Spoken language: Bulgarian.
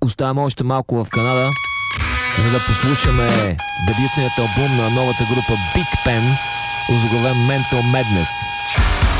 Оставаме още малко в Канада, за да послушаме дебютният албум на новата група Big Pen, озаглавен Mental Madness.